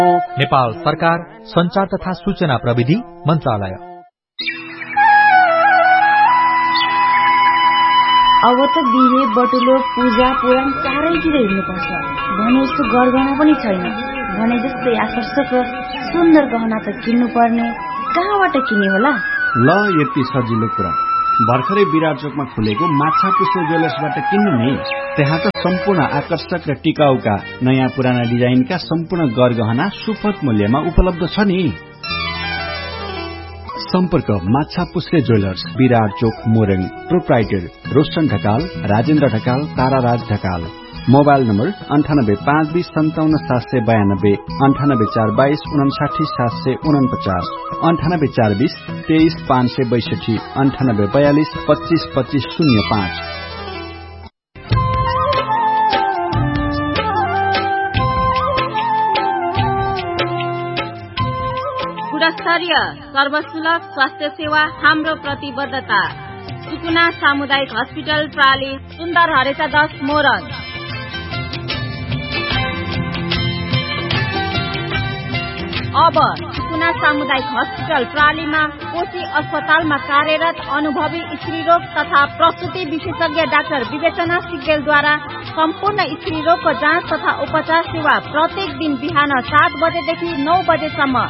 नेपाल सरकार संचार तथा सूचना प्रविधि मन्त्रालय। अब त बिहे बटुलो पूजा पुराण चारैतिर हिँड्नुपर्छ भने जस्तो गरगहना पनि छैन। भने जस्तै आकर्षक र सुन्दर गहना त किन्नु पर्ने, कहाँबाट किन्ने होला? ल यति सजिलो कुरा, भर्खरै विराट चोकमा खुलेको माछा पुष्प ज्वेलर्सबाट किन्नु नि। त्यहाँ त सम्पूर्ण आकर्षक र टिकाउका नयाँ पुराना डिजाइनका सम्पूर्ण गरगहना सुपथ मूल्यमा उपलब्ध छ नि। सम्पर्क माछा पुष्प ज्वेलर्स, विराट चोक, Morang. Proprietor Roshan Dhakal, Rajendra Dhakal, ताराराज Dhakal. Mobile number 98 520 57 792, 98 422 59 749, 98 420 23 562, 98 42 25 25 05। गुणस्तरीय सर्वसुलभ स्वास्थ्य सेवा हाम्रो प्रतिबद्धता। सुकुना सामुदायिक हस्पिटल प्राली, सुन्दर हरेचा 10 मोरङ। अब सुकुना सामुदायिक हस्पिटल प्रालीमा कोशी अस्पतालमा कार्यरत अनुभवी स्त्रीरोग तथा प्रसुति विशेषज्ञ डाक्टर विवेचना सिग्देलद्वारा सम्पूर्ण स्त्रीरोगको जाँच तथा उपचार सेवा प्रत्येक दिन बिहान 7 बजेदेखि 9 बजेसम्म।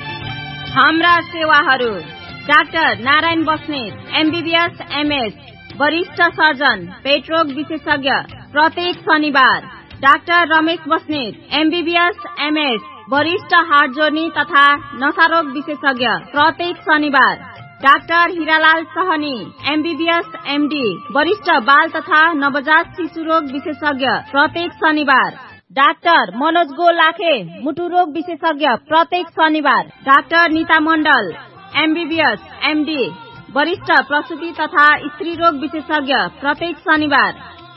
हाम्रा सेवाहरू: doctor Narayan Basnet, MBBS MS, वरिष्ठ सर्जन, पेटरोग विशेषज्ञ, प्रत्येक शनिबार। Doctor Ramesh Basnet, MBBS MS, वरिष्ठ हार्ट जोर्नी तथा नशारोग विशेषज्ञ, प्रत्येक शनिबार। Doctor Hiralal Sahni, MBBS MD, वरिष्ठ बाल तथा नवजात शिशु रोग विशेषज्ञ, प्रत्येक शनिबार। डाक्टर मनोज गोलाखे, मुटु रोग विशेषज्ञ, प्रत्येक शनिबार। डाक्टर नीता मण्डल, एमबीबीएस एमडी, वरिष्ठ प्रसूति तथा स्त्री रोग विशेषज्ञ, प्रत्येक शनिबार।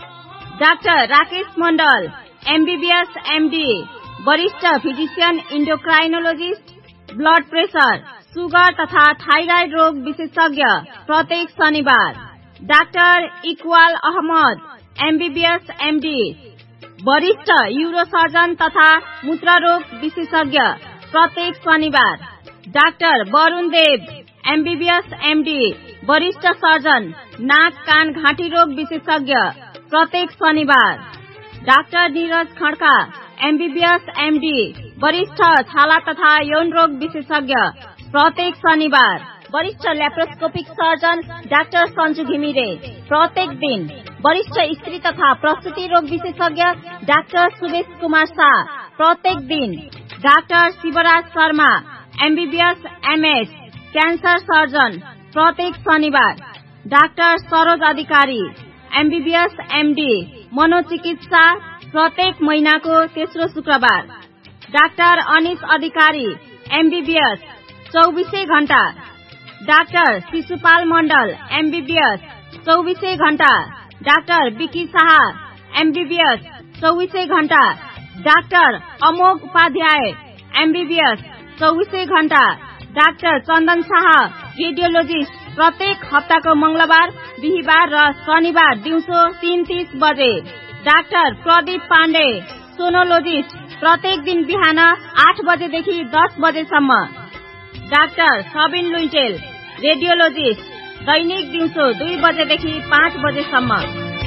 डाक्टर राकेश मण्डल, एमबीबीएस एमडी, वरिष्ठ फिजिशियन इन्डोक्राइनोलोजिस्ट, ब्लड प्रेशर, सुगर तथा थाइराइड रोग विशेषज्ञ, प्रत्येक शनिबार। Doctor Iqbal Ahmad, MBBS MD, वरिष्ठ यूरोसर्जन तथा मूत्ररोग विशेषज्ञ, प्रत्येक शनिबार। डाक्टर वरुण देव, एमबीबीएस एमडी, वरिष्ठ सर्जन, नाक कान घाँटी रोग विशेषज्ञ, प्रत्येक शनिबार। Doctor Neeraj Khadka, MBBS MD, वरिष्ठ छाला तथा यौन रोग विशेषज्ञ, प्रत्येक शनिबार। वरिष्ठ laparoscopic surgeon doctor Sanju Ghimire, प्रत्येक दिन। वरिष्ठ स्त्री तथा प्रसूति रोग विशेषज्ञ डाक्टर सुवेश कुमार शाह, प्रत्येक दिन। Doctor Shivraj Sharma, MBBS MS, cancer surgeon, प्रत्येक शनिबार। डाक्टर सरोज अधिकारी, एमबीबीएस एमडी, मनोचिकित्सा, प्रत्येक महिनाको तेस्रो शुक्रबार। डाक्टर अनिश अधिकारी, एमबीबीएस, 24 घण्टा। डाक्टर शिशुपाल मण्डल, एमबीबीएस, 24 घण्टा। डाक्टर विकी शाह, एमबीबीएस, 24 घण्टा। डाक्टर अमोघ उपाध्याय, एमबीबीएस, 24 घण्टा। डाक्टर चन्दन शाह, रेडियोलोजिस्ट, प्रत्येक हप्ताको मंगलबार, बिहीबार र शनिबार दिउँसो 3:30 बजे। डाक्टर प्रदीप पाण्डे, सोनोलोजिस्ट, प्रत्येक दिन बिहान 8 बजेदेखि 10 बजेसम्म। डाक्टर सबिन लुइटेल, रेडियोलोजिस्ट, दैनिक दिउँसो 2 बजेदेखि 5 बजेसम्म।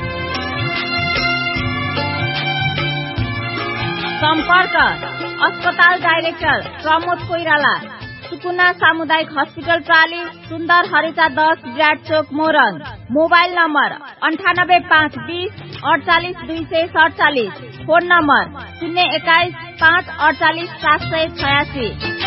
सम्पर्क: अस्पताल डाइरेक्टर प्रमोद कोइराला, सुकुना सामुदायिक हस्पिटल प्राली, सुन्दर हरेचा 10, विराट चोक, Morang. Mobile number 98 520 48 247। Phone number 021 548 786।